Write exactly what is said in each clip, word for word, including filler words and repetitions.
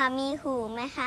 คะมีหูไหมคะ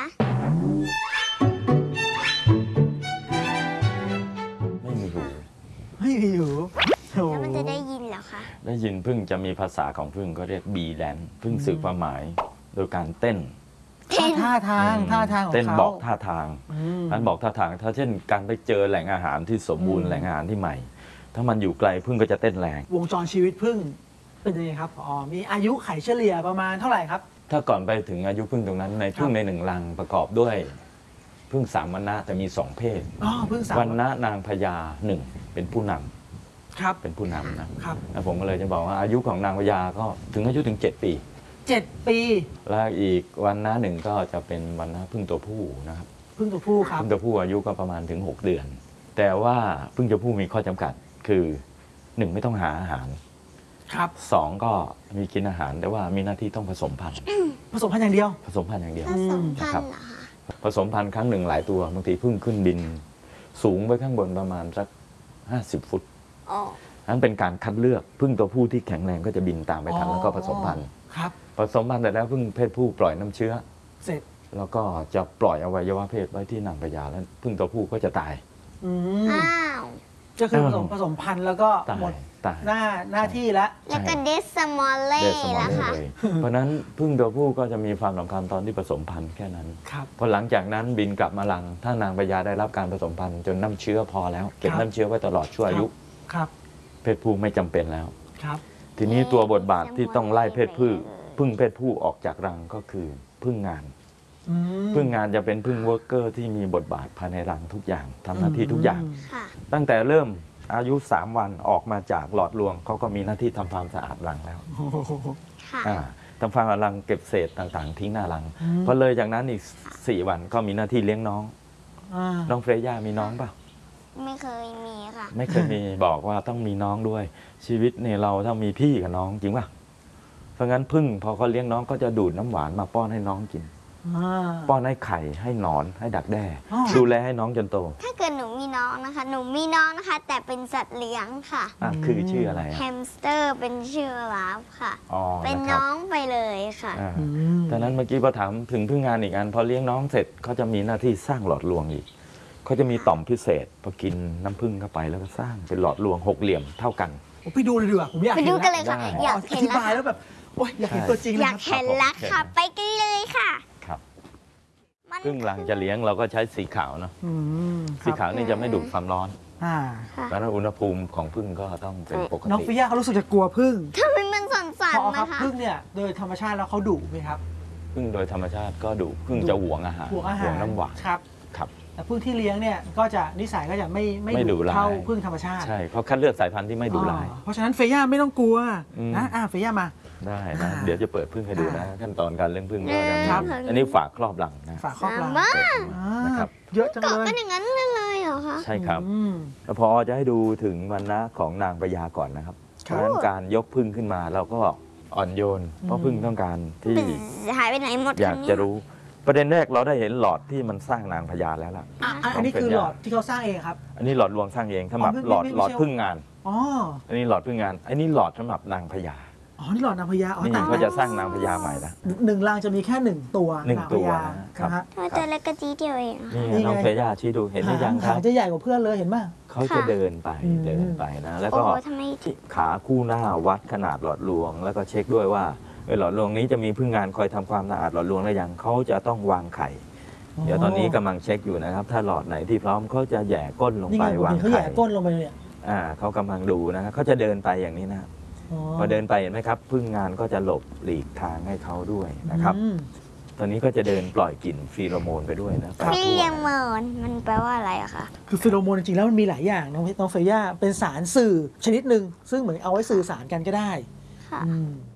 ไม่มีหูไม่มีหูแล้วมันจะได้ยินเหรอคะได้ยินพึ่งจะมีภาษาของพึ่งก็เรียกบีแลนพึ่งสื่อความหมายโดยการเต้นท่าทางท่าทางของเขาเต้นบอกท่าทางการบอกท่าทางถ้าเช่นการไปเจอแหล่งอาหารที่สมบูรณ์แหล่งอาหารที่ใหม่ถ้ามันอยู่ไกลพึ่งก็จะเต้นแรงวงจรชีวิตพึ่งเป็นยังไงครับอ๋อมีอายุไขเฉลี่ยประมาณเท่าไหร่ครับถ้าก่อนไปถึงอายุพึ่งตรงนั้นในพึ่งในหนึ่งรังประกอบด้วยพึ่งสามวรรณะแต่มีสองเพศอ๋อพึ่งสามวรรณะนางพญาหนึ่งเป็นผู้นำครับเป็นผู้นำนะครับผมก็เลยจะบอกว่าอายุของนางพญาก็ถึงอายุถึงเจ็ดปีเจ็ดปีแล้วอีกวรรณะหนึ่งก็จะเป็นวรรณะพึ่งตัวผู้นะครับพึ่งตัวผู้ครับพึ่งตัวผู้อายุก็ประมาณถึงหกเดือนแต่ว่าพึ่งตัวผู้มีข้อจำกัดคือหนึ่งไม่ต้องหาอาหารครับสองก็มีกินอาหารแต่ว่ามีหน้าที่ต้องผสมพันธุ์ผสมพันธุ์อย่างเดียวผสมพันธุ์อย่างเดียวผสมพันนะครับธุ์เหรอคะผสมพันธุ์ครั้งหนึ่งหลายตัวบางทีพึ่งขึ้นบินสูงไปข้างบนประมาณสักห้าสิบฟุตอ๋อนั้นเป็นการคัดเลือกพึ่งตัวผู้ที่แข็งแรงก็จะบินตามไปทันแล้วก็ผสมพันธุ์ครับผสมพันธุ์แต่แล้วพึ่งเพศผู้ปล่อยน้ำเชื้อเสร็จแล้วก็จะปล่อยอวัยวะเพศไว้ที่นางพญาแล้วพึ่งตัวผู้ก็จะตายอ้าวก็คือผสมผสมพันธุ์แล้วก็หมดหน้าหน้าที่แล้วแล้วก็เดสมอลเล่แล้วค่ะเพราะนั้นพึ่งตัวผู้ก็จะมีความสำคัญตอนที่ผสมพันธุ์แค่นั้นพอหลังจากนั้นบินกลับมารังถ้านางพญาได้รับการผสมพันธุ์จนน้ำเชื้อพอแล้วเก็บน้ำเชื้อไว้ตลอดชั่วอายุเพศผู้ไม่จำเป็นแล้วทีนี้ตัวบทบาทที่ต้องไล่เพศผู้พึ่งเพศผู้ออกจากรังก็คือพึ่งงานพึ่งงานจะเป็นพึ่งเวิร์กเกอร์ที่มีบทบาทภายในรังทุกอย่างทำหน้าที่ทุกอย่างตั้งแต่เริ่มอายุสามวันออกมาจากหลอดรวงเขาก็มีหน้าที่ทำความสะอาดรังแล้วทำความสะอาดรังเก็บเศษต่างๆทิ้งหน้ารังพอเลยจากนั้นอีกสี่วันก็มีหน้าที่เลี้ยงน้องน้องเฟรย่ามีน้องเปล่าไม่เคยมีค่ะไม่เคยมีบอกว่าต้องมีน้องด้วยชีวิตเนี่ยเราต้องมีพี่กับน้องจริงป่ะเพราะงั้นพึ่งพอเขาเลี้ยงน้องก็จะดูดน้ำหวานมาป้อนให้น้องกินป้อนให้ไข่ให้หนอนให้ดักแด้ดูแลให้น้องจนโตถ้าเกิดหนูมีน้องนะคะหนูมีน้องนะคะแต่เป็นสัตว์เลี้ยงค่ะคือชื่ออะไรแฮมสเตอร์เป็นชื่อลาฟค่ะเป็นน้องไปเลยค่ะดังนั้นเมื่อกี้พอถามถึงพึ่งงานอีกอันพอเลี้ยงน้องเสร็จเขาจะมีหน้าที่สร้างหลอดรวงอีกเขาจะมีต่อมพิเศษพอกินน้ำผึ้งเข้าไปแล้วก็สร้างเป็นหลอดรวงหกเหลี่ยมเท่ากันไปดูเลยดีกว่าผมอยากไปดูกันเลยค่ะอยากอธิบายแล้วแบบโอ้ยอยากเห็นตัวจริงอยากเห็นแล้วค่ะไปกันเลยค่ะครับพึ่งหลังจะเลี้ยงเราก็ใช้สีขาวเนาะสีขาวนี่จะไม่ดูดความร้อนเพราะนั้นอุณหภูมิของพึ่งก็ต้องเป็นปกติน้องฟิย่าเขารู้สึกจะกลัวพึ่งทำไมมันสั่นๆนะคะพึ่งเนี่ยโดยธรรมชาติแล้วเขาดุไหมครับพึ่งโดยธรรมชาติก็ดุพึ่งจะหวงอาหารหวงอาหารน้ำหวานครับครับแต่พึ่งที่เลี้ยงเนี่ยก็จะนิสัยก็จะไม่ไม่ดุเท่าพึ่งธรรมชาติใช่เขาคัดเลือกสายพันธุ์ที่ไม่ดุร้ายเพราะฉะนั้นเฟย่าไม่ต้องกลัวนะอ่าเฟย่ามาได้นะเดี๋ยวจะเปิดพึ่งให้ดูนะขั้นตอนการเลี้ยงพึ่งก็จะมีอันนี้ฝากครอบหลังนะฝากครอบหลังนะครับเยอะจังเลยเกาะกันอย่างนั้นเลยเหรอคะใช่ครับแล้วพอจะให้ดูถึงวรรณะของนางพญาก่อนนะครับเพราะฉะนั้นการยกพึ่งขึ้นมาเราก็อ่อนโยนเพราะพึ่งต้องการที่หายไปไหนหมดอยากจะรู้ประเด็นแรกเราได้เห็นหลอดที่มันสร้างนางพญาแล้วล่ะอันนี้คือหลอดที่เขาสร้างเองครับอันนี้หลอดรวงสร้างเองสำหรับหลอดหลอดพึ่งงานอ๋ออันนี้หลอดพึ่งงานอันนี้หลอดสำหรับนางพญาอ๋อนี่หลอดนางพญาอ๋อนี่เขาจะสร้างนางพญาใหม่ละหนึ่งรังจะมีแค่หนึ่งตัวหนึ่งตัวครับตัวเล็กกระจีเดียวเองนี่น้องเฟย่าชี้ดูเห็นหรือยังครับจะใหญ่กว่าเพื่อนเลยเห็นไหมเขาจะเดินไปเดินไปนะแล้วก็ขาคู่หน้าวัดขนาดหลอดรวงแล้วก็เช็คด้วยว่าหลอดรวงนี้จะมีพึ่งงานคอยทำความสะอาดหลอดรวงหรือยังเขาจะต้องวางไข่เดี๋ยวตอนนี้กำลังเช็คอยู่นะครับถ้าหลอดไหนที่พร้อมเขาจะแหย่ก้นลงไปวางไข่เขาแหย่ก้นลงไปเนี่ยอ่าเขากำลังดูนะครับเขาจะเดินไปอย่างนี้นะพอเดินไปเห็นไหมครับพึ่งงานก็จะหลบหลีกทางให้เขาด้วยนะครับตอนนี้ก็จะเดินปล่อยกลิ่นฟีโรโมนไปด้วยนะฟีโรโมนมันแปลว่าอะไรอะคะคือฟีโรโมนจริงๆแล้วมันมีหลายอย่างน้องน้องเฟย่าเป็นสารสื่อชนิดหนึ่งซึ่งเหมือนเอาไว้สื่อสารกันก็ได้ค่ะ